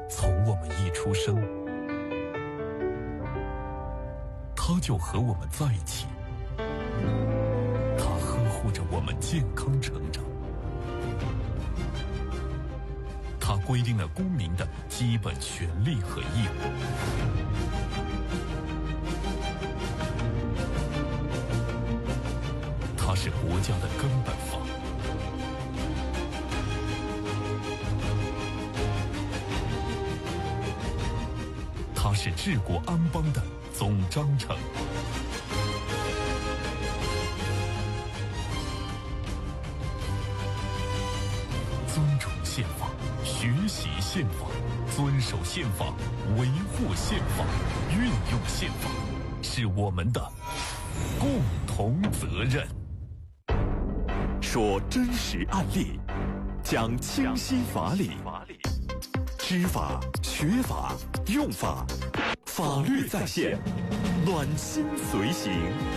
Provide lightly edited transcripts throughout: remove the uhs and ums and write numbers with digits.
从我们一出生，他就和我们在一起，他呵护着我们健康成长，他规定了公民的基本权利和义务。它是国家的根本法。它是治国安邦的总章程。尊崇宪法，学习宪法，遵守宪法，维护宪法，运用宪法，是我们的共同责任。 说真实案例，讲清晰法理，知法、学法、用法，法律在线，暖心随行。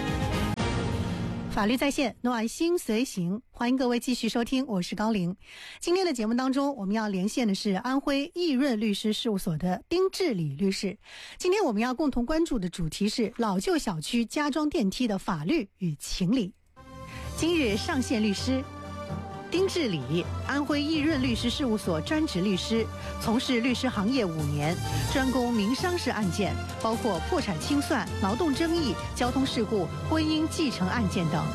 法律在线，暖心随行，欢迎各位继续收听，我是高玲。今天的节目当中，我们要连线的是安徽易润律师事务所的丁志礼律师。今天我们要共同关注的主题是老旧小区加装电梯的法律与情理。今日上线律师丁志礼，安徽易润律师事务所专职律师，从事律师行业5年，专攻民商事案件，包括破产清算、劳动争议、交通事故、婚姻继承案件等。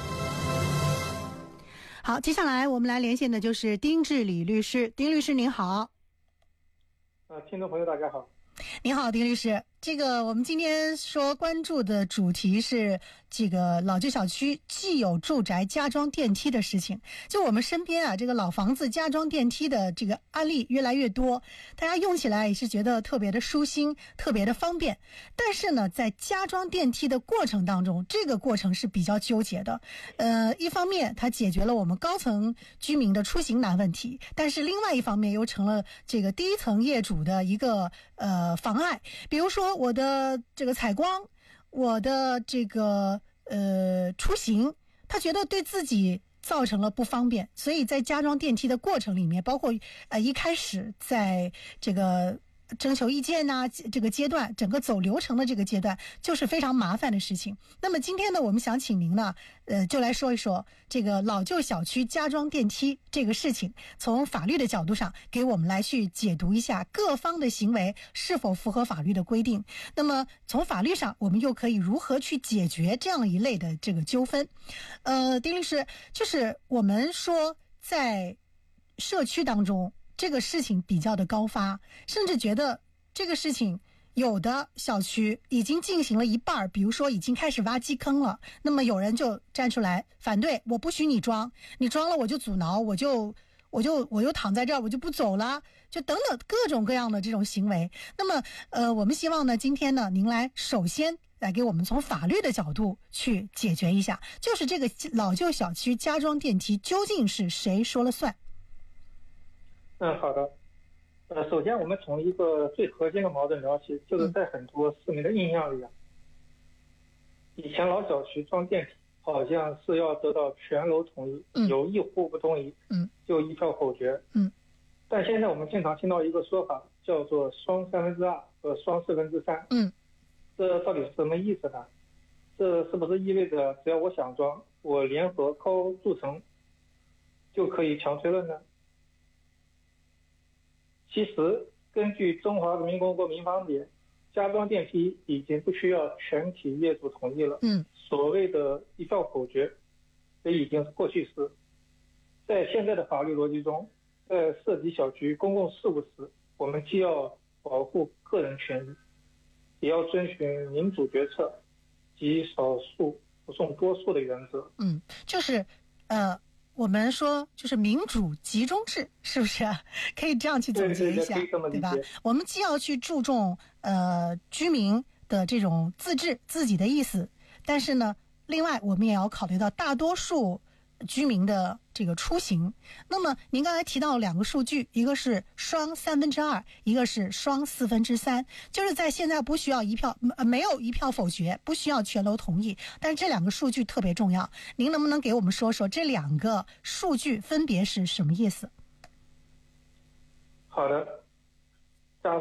好，接下来我们来连线的就是丁志礼律师。丁律师您好。 听众朋友大家好。 您好，丁律师。这个我们今天说关注的主题是这个老旧小区既有住宅加装电梯的事情。就我们身边啊，这个老房子加装电梯的这个案例越来越多，大家用起来也是觉得特别的舒心，特别的方便。但是呢，在加装电梯的过程当中，这个过程是比较纠结的。一方面它解决了我们高层居民的出行难问题，但是另外一方面又成了这个低层业主的一个妨碍。比如说我的这个采光，我的这个出行，他觉得对自己造成了不方便，所以在加装电梯的过程里面，包括一开始在这个征求意见呐，这个阶段，整个走流程的这个阶段，就是非常麻烦的事情。那么今天呢，我们想请您呢，就来说一说这个老旧小区加装电梯这个事情，从法律的角度上给我们来去解读一下各方的行为是否符合法律的规定。那么从法律上，我们又可以如何去解决这样一类的这个纠纷？丁律师，就是我们说在社区当中，这个事情比较的高发，甚至觉得这个事情有的小区已经进行了一半，比如说已经开始挖基坑了，那么有人就站出来反对，我不许你装，你装了我就阻挠，我就躺在这儿，我就不走了，就等等各种各样的这种行为。那么我们希望呢，今天呢，您来首先来给我们从法律的角度去解决一下，就是这个老旧小区加装电梯究竟是谁说了算？ 好的。首先我们从一个最核心的矛盾聊起，就是在很多市民的印象里啊，以前老小区装电梯好像是要得到全楼同意，有一户不同意，就一票否决。但现在我们经常听到一个说法，叫做双2/3和双3/4。这到底是什么意思呢？这是不是意味着只要我想装，我联合高筑成就可以强推论呢？其实根据《中华人民共和国民法典》，加装电梯已经不需要全体业主同意了。所谓的一票否决也已经是过去式。在现在的法律逻辑中，在涉及小区公共事务时，我们既要保护个人权益，也要遵循民主决策及少数服从多数的原则。 就是我们说就是民主集中制，是不是可以这样去总结一下？对吧？我们既要去注重居民的这种自治自己的意思，但是呢，另外我们也要考虑到大多数居民的这个出行。那么您刚才提到2个数据，一个是双2/3，一个是双4/3，就是在现在不需要没有一票否决，不需要全楼同意，但是这2个数据特别重要。您能不能给我们说说这2个数据分别是什么意思？ 好的。假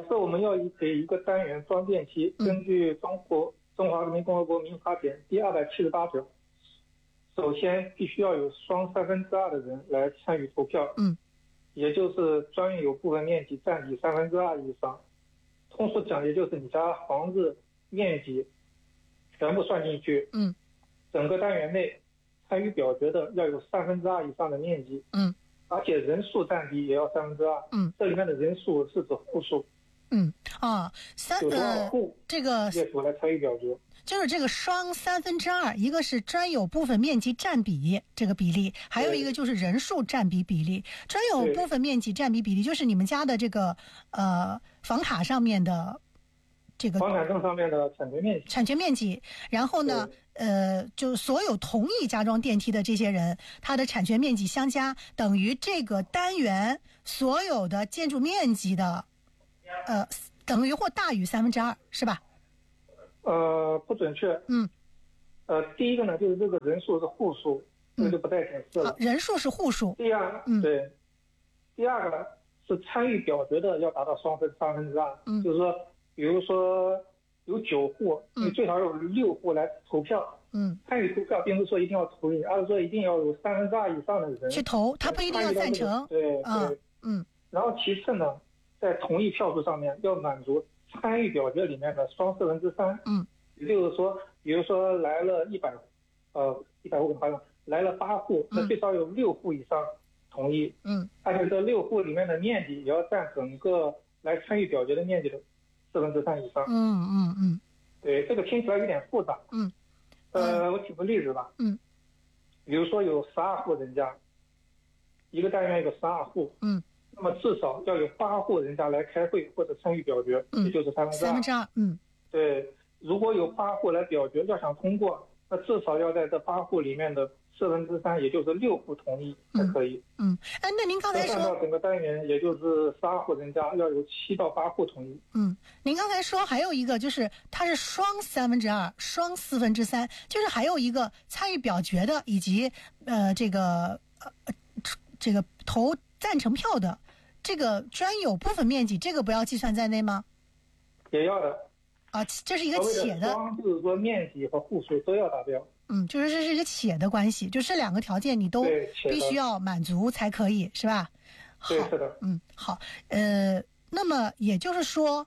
设我们要给一个单元装电梯，根据中华人民共和国民法典第278条，首先必须要有双2/3的人来参与投票，也就是专有部分面积占比2/3以上。通俗讲，也就是你家房子面积全部算进去，整个单元内参与表决的要有2/3以上的面积，而且人数占比也要2/3，这里面的人数是指户数，有多少户这个业主来参与表决， 就是这个双2/3，一个是专有部分面积占比这个比例，还有一个就是人数占比比例。专有部分面积占比比例就是你们家的这个房卡上面的这个房产证上面的产权面积，然后呢就所有同意加装电梯的这些人，他的产权面积相加等于这个单元所有的建筑面积的等于或大于2/3，是吧？ 不准确。第一个呢，就是这个人数是户数，这个就不再显示了。 人数是户数。 第二个是参与表决的要达到2/3，就是说，比如说有9户，你最少有6户来投票。参与投票并不是说一定要同意，而是说一定要有2/3以上的人去投，他不一定要赞成。 对。然后其次呢，在同意票数上面要满足参与表决里面的双3/4，也就是说，比如说来了100户，好像来了8户，那最少有6户以上同意，而且这6户里面的面积也要占整个来参与表决的面积的3/4以上。对，这个听起来有点复杂。我举个例子吧。比如说有12户人家，一个单元有12户，那么至少要有8户人家来开会或者参与表决，也就是2/3。对，如果有8户来表决，要想通过，那至少要在这8户里面的3/4，也就是6户同意才可以。 那您刚才说， 按照整个单元，也就是12户人家要有7到8户同意。 您刚才说还有一个就是它是双2/3、双3/4，就是还有一个参与表决的以及这个投赞成票的这个专有部分面积，这个不要计算在内吗？ 也要的。 这是一个且的， 就是说面积和户数都要达标。 就是这是一个且的关系，就这2个条件你都必须要满足才可以，是吧？ 对，是的。 好，那么也就是说，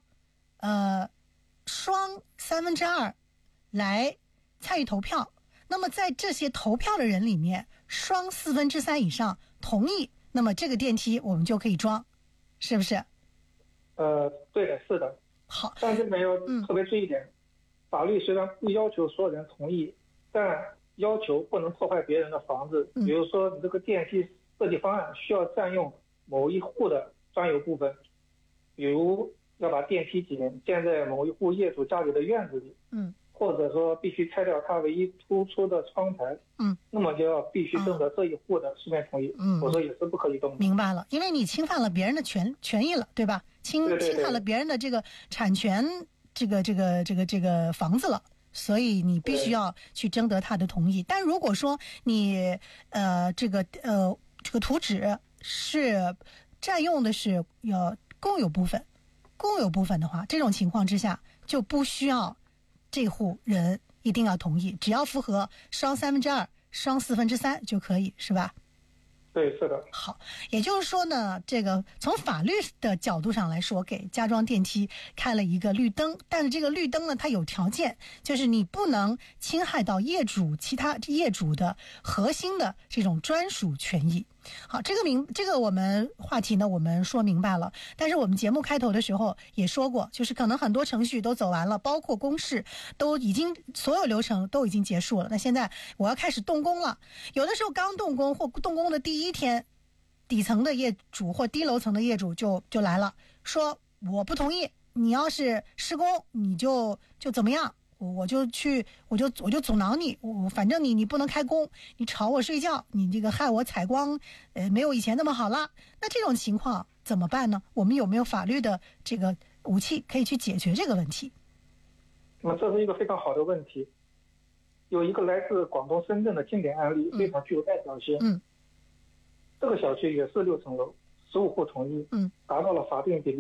双2/3来参与投票，那么在这些投票的人里面，双3/4以上同意，那么这个电梯我们就可以装，是不是？ 对的，是的。 好， 但是没有特别注意一点，法律虽然不要求所有人同意，但要求不能破坏别人的房子。比如说，你这个电梯设计方案需要占用某一户的专有部分，比如要把电梯井建在某一户业主家里的院子里，或者说必须拆掉它唯一突出的窗台，那么就要必须征得这一户的书面同意，否则也是不可以动的。 明白了，因为你侵犯了别人的权益了，对吧？侵犯了别人的这个产权，这个房子了，所以你必须要去征得他的同意。但如果说你这个图纸是占用的是公有部分的话，这种情况之下就不需要这户人一定要同意，只要符合双2/3、双4/3就可以，是吧？ 对，是的。 好，也就是说呢，这个从法律的角度上来说，给加装电梯开了一个绿灯，但是这个绿灯呢，它有条件，就是你不能侵害到其他业主的核心的这种专属权益。好，这个我们话题呢，我们说明白了。但是我们节目开头的时候也说过，就是可能很多程序都走完了，包括公示都已经所有流程都已经结束了。那现在我要开始动工了，有的时候刚动工或动工的第一天，底层的业主或低楼层的业主就来了，说我不同意，你要是施工你就怎么样。我就阻挠你，反正你不能开工，你吵我睡觉，你这个害我采光，没有以前那么好了。那这种情况怎么办呢？我们有没有法律的这个武器可以去解决这个问题？ 那么这是一个非常好的问题。有一个来自广东深圳的经典案例，非常具有代表性。这个小区也是6层楼，15户同意，达到了法定比例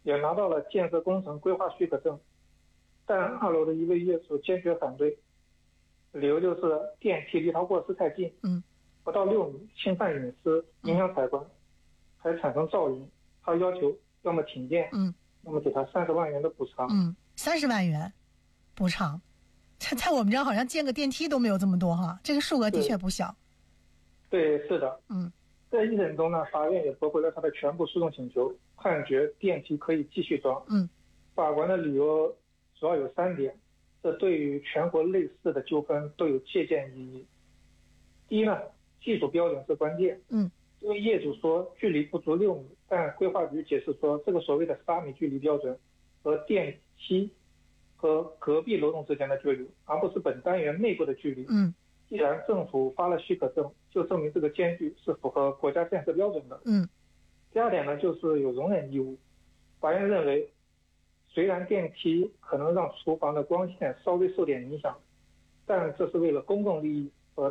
也拿到了建设工程规划许可证，但2楼的一位业主坚决反对，理由就是电梯离他卧室太近，不到6米，侵犯隐私，影响采光，还产生噪音。他要求要么停电，要么给他30万元的补偿。 30万元补偿，在我们这儿好像建个电梯都没有这么多哈，这个数额的确不小。 对，是的。在一审中呢，法院也驳回了他的全部诉讼请求，判决电梯可以继续装。法官的理由主要有3点，这对于全国类似的纠纷都有借鉴意义。第一呢，技术标准是关键。因为业主说距离不足6米，但规划局解释说，这个所谓的8米距离标准和电梯和隔壁楼栋之间的距离，而不是本单元内部的距离。既然政府发了许可证，就证明这个间距是符合国家建设标准的。第2点呢，就是有容忍义务。法院认为，虽然电梯可能让厨房的光线稍微受点影响，但这是为了公共利益，